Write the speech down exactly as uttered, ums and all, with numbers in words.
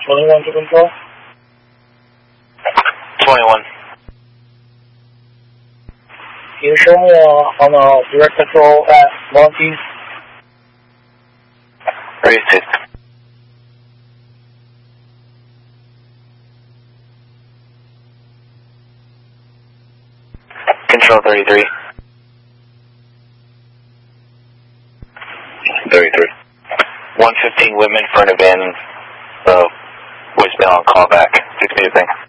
twenty-one to control. twenty-one. Can you show me uh, on uh, direct control at Monty's? Raised it. Control thirty-three. thirty-three. one fifteen Whitman for an abandoned uh, voicemail on callback. six anything.